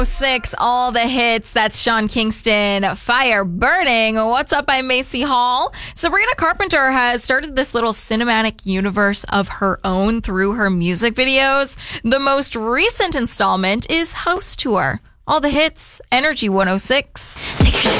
6, all the hits. That's Sean Kingston, Fire Burning. What's up? I'm Macy Hall. Sabrina Carpenter has started this little cinematic universe of her own through her music videos. The most recent installment is House Tour. All the hits, Energy 106. Take your